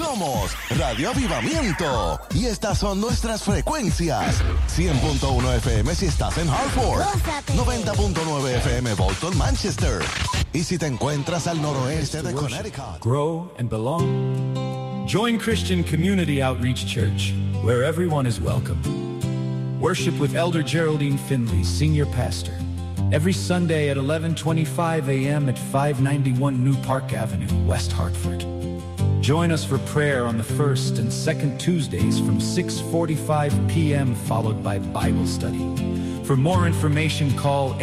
Somos Radio Avivamiento y estas son nuestras frecuencias. 100.1 FM si estás en Hartford, 90.9 FM Bolton, Manchester. Y si te encuentras al noroeste de Connecticut. Grow and belong. Join Christian Community Outreach Church, where everyone is welcome. Worship with Elder Geraldine Finley, Senior Pastor, every Sunday at 11:25 a.m. at 591 New Park Avenue, West Hartford. Join us for prayer on the first and second Tuesdays from 6:45 p.m. followed by Bible study. For more information, call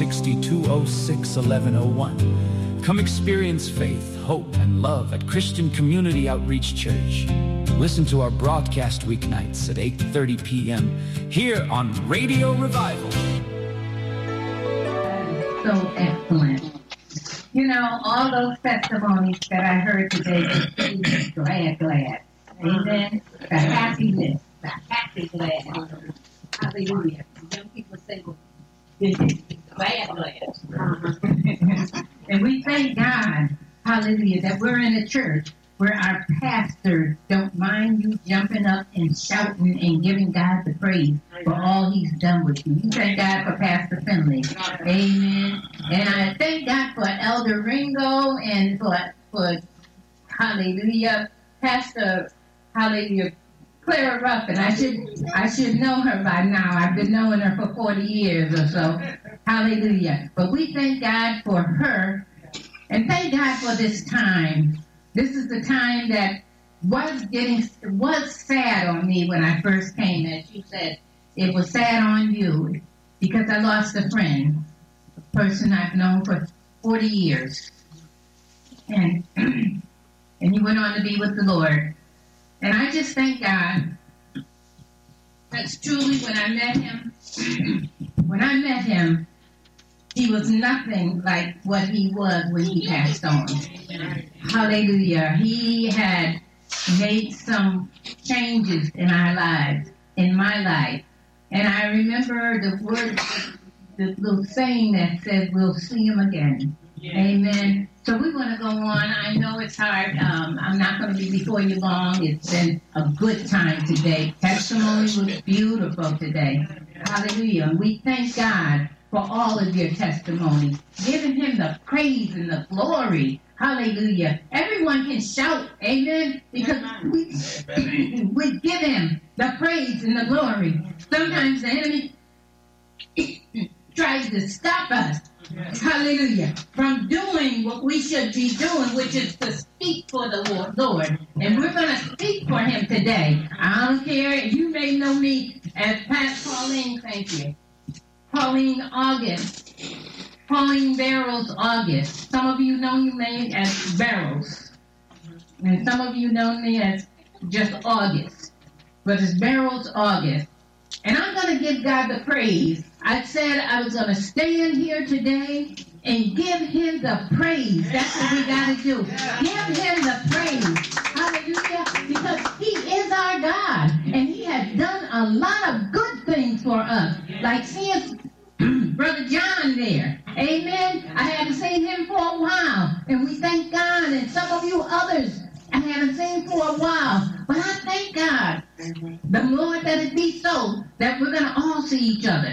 862-206-1101. Come experience faith, hope, and love at Christian Community Outreach Church. Listen to our broadcast weeknights at 8:30 p.m. here on Radio Revival. So excellent. You know, all those testimonies that I heard today, just glad. Amen. The happiness, the happy glad. Hallelujah. Young people say, well, glad. And we thank God, hallelujah, that we're in a church where our pastors don't mind you jumping up and shouting and giving God the praise for all he's done with you. We thank God for Pastor Finley. Amen. And I thank God for Elder Ringo and for hallelujah, Pastor, hallelujah, Clara Ruffin. I should know her by now. I've been knowing her for 40 years or so. Hallelujah. But we thank God for her and thank God for this time. This is the time that was sad on me when I first came. As you said, it was sad on you because I lost a friend, a person I've known for 40 years. And he went on to be with the Lord. And I just thank God. That's truly when I met him, he was nothing like what he was when he passed on. Hallelujah. He had made some changes in our lives, in my life. And I remember the little saying that says, we'll see him again. Yeah. Amen. So we want to go on. I know it's hard. I'm not going to be before you long. It's been a good time today. Testimony was beautiful today. Hallelujah. And we thank God for all of your testimonies, giving him the praise and the glory. Hallelujah. Everyone can shout, amen, because we give him the praise and the glory. Sometimes the enemy tries to stop us, hallelujah, from doing what we should be doing, which is to speak for the Lord. And we're going to speak for him today. I don't care. You may know me as Pauline, thank you. Pauline Barrows August. Some of you know me as Barrows. And some of you know me as just August. But it's Barrows August. And I'm going to give God the praise. I said I was going to stand here today and give him the praise. That's what we got to do. Give him the praise. Hallelujah. Because he is our God. And he has done a lot of good things for us. Like seeing Brother John there. Amen. I haven't seen him for a while. And we thank God. And some of you others I haven't seen for a while. But I thank God. The Lord, that it be so that we're going to all see each other.